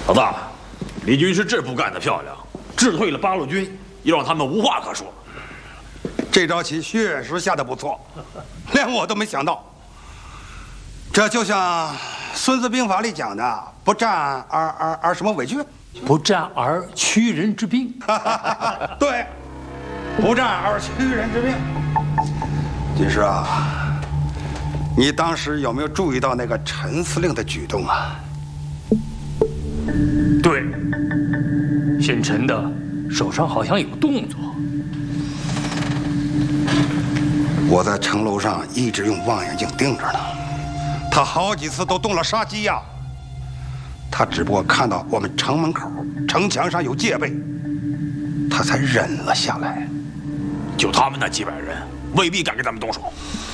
老大，李军师这步干得漂亮，智退了八路军，又让他们无话可说。 这招棋确实下得不错，连我都没想到。这就像《孙子兵法》里讲的“不战而什么伪军”， 不战而屈人之兵。 对，不战而屈人之兵。军师啊，你当时有没有注意到那个陈司令的举动啊？ 对，姓陈的手上好像有动作。 我在城楼上一直用望远镜盯着呢，他好几次都动了杀机呀。他只不过看到我们城门口、城墙上有戒备，他才忍了下来。 就他们那几百人，未必敢跟咱们动手。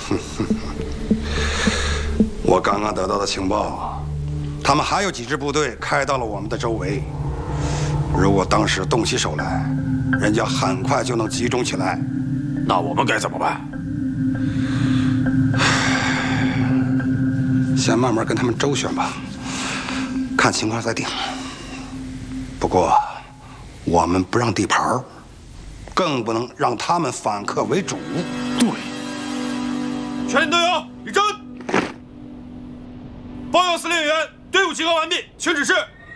我刚刚得到的情报，他们还有几支部队开到了我们的周围。如果当时动起手来，人家很快就能集中起来。 那我们该怎么办？ 先慢慢跟他们周旋吧，看情况再定。不过，我们不让地盘，更不能让他们反客为主。 对， 全体队友立正。报告司令员，队伍集合完毕，请指示。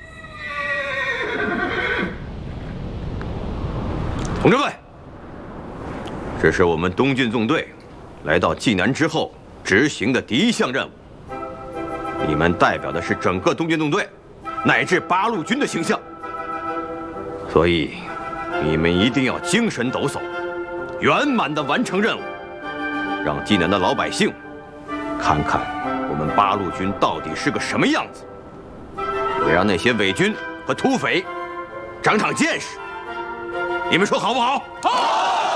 同志们，这是我们东进纵队来到济南之后执行的第一项任务。你们代表的是整个东进纵队，乃至八路军的形象，所以你们一定要精神抖擞，圆满地完成任务，让济南的老百姓看看我们八路军到底是个什么样子，也让那些伪军和土匪长长见识。你们说好不好？好。